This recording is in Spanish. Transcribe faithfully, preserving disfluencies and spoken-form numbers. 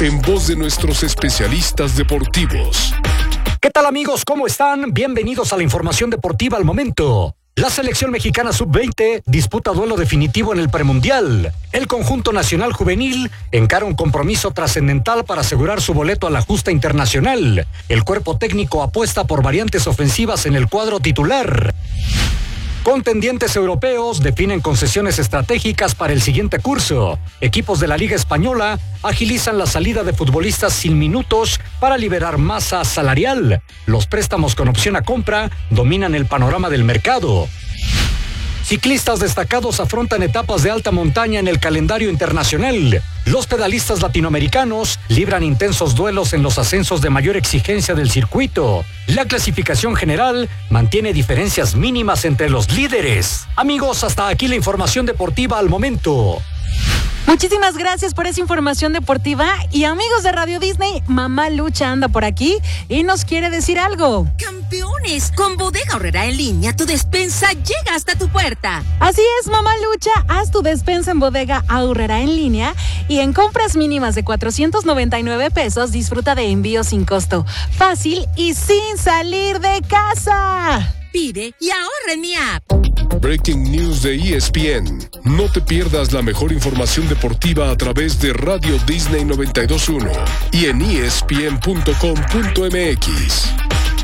en voz de nuestros especialistas deportivos. ¿Qué tal, amigos? ¿Cómo están? Bienvenidos a la información deportiva al momento. La selección mexicana sub veinte disputa duelo definitivo en el premundial. El conjunto nacional juvenil encara un compromiso trascendental para asegurar su boleto a la justa internacional. El cuerpo técnico apuesta por variantes ofensivas en el cuadro titular. Contendientes europeos definen concesiones estratégicas para el siguiente curso. Equipos de la Liga Española agilizan la salida de futbolistas sin minutos para liberar masa salarial. Los préstamos con opción a compra dominan el panorama del mercado. Ciclistas destacados afrontan etapas de alta montaña en el calendario internacional. Los pedalistas latinoamericanos libran intensos duelos en los ascensos de mayor exigencia del circuito. La clasificación general mantiene diferencias mínimas entre los líderes. Amigos, hasta aquí la información deportiva al momento. Muchísimas gracias por esa información deportiva. Y amigos de Radio Disney, Mamá Lucha anda por aquí y nos quiere decir algo. Campeones, con Bodega Aurrera en línea, tu despensa llega hasta tu puerta. Así es, Mamá Lucha, haz tu despensa en Bodega Aurrera en línea y en compras mínimas de cuatrocientos noventa y nueve pesos disfruta de envío sin costo, fácil y sin salir de casa. Pide y ahorra en mi app. Breaking News de E S P N. No te pierdas la mejor información deportiva a través de Radio Disney noventa y dos punto uno y en E S P N punto com punto M X.